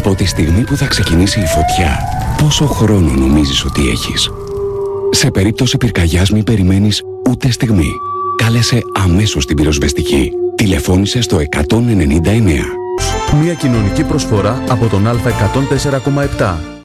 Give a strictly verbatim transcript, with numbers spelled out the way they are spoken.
Από τη στιγμή που θα ξεκινήσει η φωτιά, πόσο χρόνο νομίζεις ότι έχεις? Σε περίπτωση πυρκαγιάς μην περιμένεις ούτε στιγμή. Κάλεσε αμέσως την πυροσβεστική. Τηλεφώνησε στο εκατόν ενενήντα εννέα. Μια κοινωνική προσφορά από τον Α εκατόν τέσσερα κόμμα επτά.